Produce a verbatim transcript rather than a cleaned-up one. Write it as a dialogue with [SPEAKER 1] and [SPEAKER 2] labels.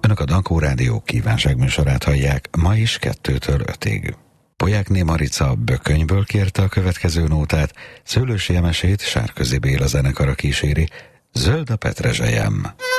[SPEAKER 1] Önök a Dankó Rádió kívánságműsorát hallják ma is kettőtől ötig. Pojákné Marica Bökönyből kérte a következő nótát, Szőlősi Emesét Sárközi Béla zenekara kíséri, Zöld a petrezselyem.